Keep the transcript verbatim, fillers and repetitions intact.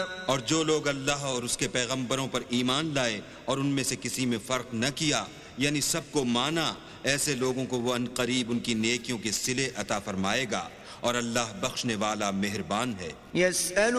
और जो लोग अल्लाह और उसके पैगंबरों पर ईमान लाए और उनमें से किसी में फर्क न किया, यानी सबको माना, ऐसे लोगों को वो अनकरीब उनकी नेकियों के सिले अता फरमाएगा और अल्लाह बख्शने वाला मेहरबान है।